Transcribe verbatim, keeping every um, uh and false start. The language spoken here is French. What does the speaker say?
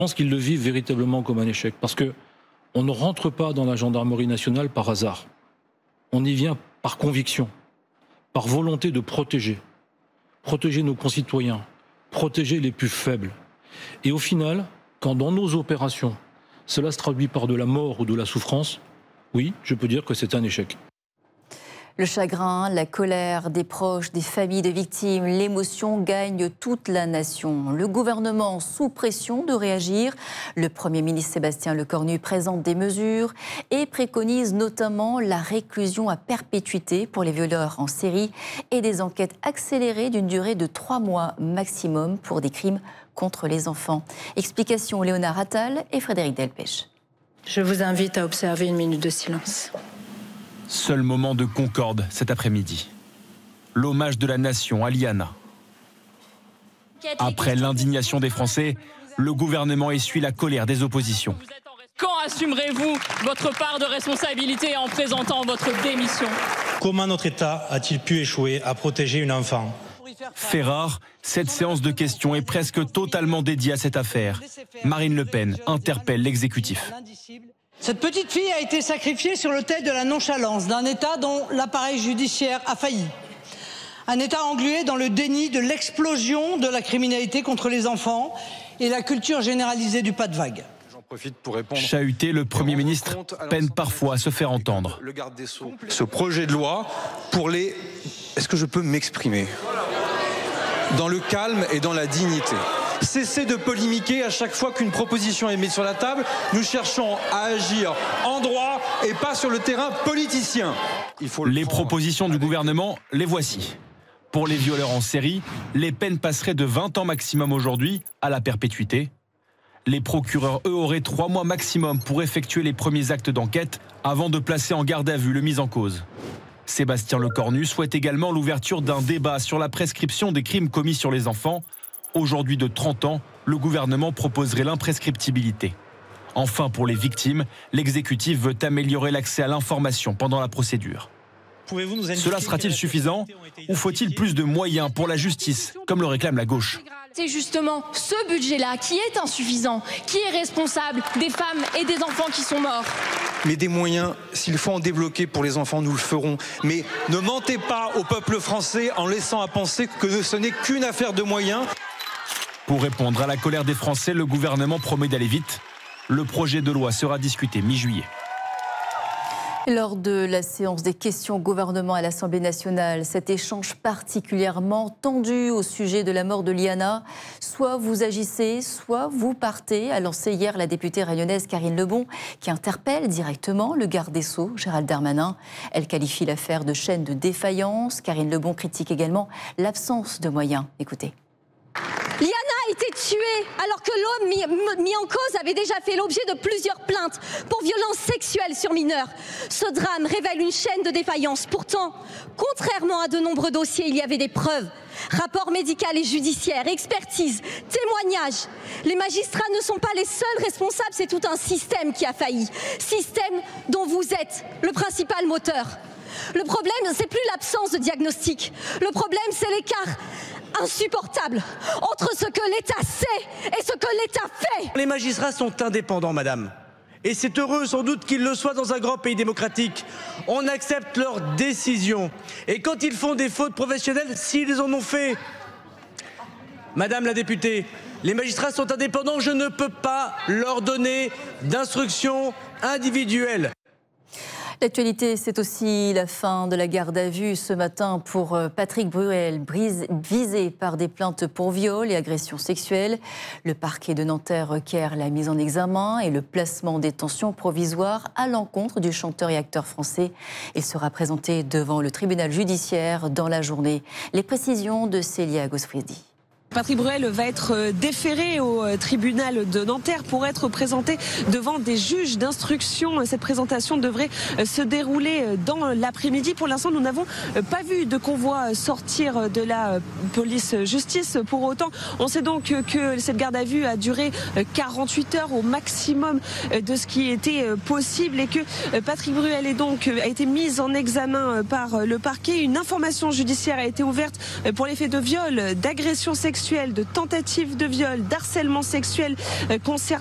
pense qu'ils le vivent véritablement comme un échec, parce que on ne rentre pas dans la gendarmerie nationale par hasard. On y vient par conviction, par volonté de protéger. Protéger nos concitoyens, protéger les plus faibles. Et au final, quand dans nos opérations, cela se traduit par de la mort ou de la souffrance, oui, je peux dire que c'est un échec. Le chagrin, la colère des proches, des familles de victimes, l'émotion gagne toute la nation. Le gouvernement sous pression de réagir. Le Premier ministre Sébastien Lecornu présente des mesures et préconise notamment la réclusion à perpétuité pour les violeurs en série et des enquêtes accélérées d'une durée de trois mois maximum pour des crimes contre les enfants. Explication Léonard Attal et Frédéric Delpech. Je vous invite à observer une minute de silence. Seul moment de concorde cet après-midi. L'hommage de la nation à Liana. Après l'indignation des Français, le gouvernement essuie la colère des oppositions. Quand assumerez-vous votre part de responsabilité en présentant votre démission ? Comment notre État a-t-il pu échouer à protéger une enfant ? Fait rare, cette séance de questions est presque totalement dédiée à cette affaire. Marine Le Pen interpelle l'exécutif. Cette petite fille a été sacrifiée sur l'autel de la nonchalance d'un État dont l'appareil judiciaire a failli. Un État englué dans le déni de l'explosion de la criminalité contre les enfants et la culture généralisée du pas de vague. Chahuté, le Premier ministre peine parfois à se faire entendre. Ce projet de loi pour les... Est-ce que je peux m'exprimer ? Dans le calme et dans la dignité. Cessez de polémiquer à chaque fois qu'une proposition est mise sur la table. Nous cherchons à agir en droit et pas sur le terrain politicien. Il faut les propositions du gouvernement, les voici. Pour les violeurs en série, les peines passeraient de vingt ans maximum aujourd'hui à la perpétuité. Les procureurs, eux, auraient trois mois maximum pour effectuer les premiers actes d'enquête avant de placer en garde à vue le mis en cause. Sébastien Lecornu souhaite également l'ouverture d'un débat sur la prescription des crimes commis sur les enfants. Aujourd'hui de trente ans, le gouvernement proposerait l'imprescriptibilité. Enfin, pour les victimes, l'exécutif veut améliorer l'accès à l'information pendant la procédure. Cela sera-t-il suffisant ou faut-il plus de moyens pour la justice, comme le réclame la gauche ? C'est justement ce budget-là qui est insuffisant, qui est responsable des femmes et des enfants qui sont morts. Mais des moyens, s'il faut en débloquer pour les enfants, nous le ferons. Mais ne mentez pas au peuple français en laissant à penser que ce n'est qu'une affaire de moyens. Pour répondre à la colère des Français, le gouvernement promet d'aller vite. Le projet de loi sera discuté mi-juillet. Lors de la séance des questions au gouvernement à l'Assemblée nationale, cet échange particulièrement tendu au sujet de la mort de Liana. Soit vous agissez, soit vous partez, a lancé hier la députée rayonnaise Karine Lebon, qui interpelle directement le garde des Sceaux, Gérald Darmanin. Elle qualifie l'affaire de chaîne de défaillance. Karine Lebon critique également l'absence de moyens. Écoutez. Liana a été tuée alors que l'homme mis, mis en cause avait déjà fait l'objet de plusieurs plaintes pour violences sexuelles sur mineurs. Ce drame révèle une chaîne de défaillance. Pourtant, contrairement à de nombreux dossiers, il y avait des preuves. Rapport médical et judiciaire, expertise, témoignages. Les magistrats ne sont pas les seuls responsables, c'est tout un système qui a failli. Système dont vous êtes le principal moteur. Le problème, c'est plus l'absence de diagnostic. Le problème, c'est l'écart insupportable entre ce que l'État sait et ce que l'État fait. Les magistrats sont indépendants, madame. Et c'est heureux sans doute qu'ils le soient dans un grand pays démocratique. On accepte leurs décisions. Et quand ils font des fautes professionnelles, s'ils en ont fait, madame la députée, les magistrats sont indépendants, je ne peux pas leur donner d'instructions individuelles. L'actualité, c'est aussi la fin de la garde à vue ce matin pour Patrick Bruel, visé par des plaintes pour viol et agression sexuelle. Le parquet de Nanterre requiert la mise en examen et le placement en détention provisoire à l'encontre du chanteur et acteur français. Il sera présenté devant le tribunal judiciaire dans la journée. Les précisions de Célia Gosfridi. Patrick Bruel va être déféré au tribunal de Nanterre pour être présenté devant des juges d'instruction. Cette présentation devrait se dérouler dans l'après-midi. Pour l'instant, nous n'avons pas vu de convoi sortir de la police-justice. Pour autant, on sait donc que cette garde à vue a duré quarante-huit heures au maximum de ce qui était possible et que Patrick Bruel est donc, a été mis en examen par le parquet. Une information judiciaire a été ouverte pour les faits de viol, d'agression sexuelle sexuel, de tentative de viol, d'harcèlement sexuel concernant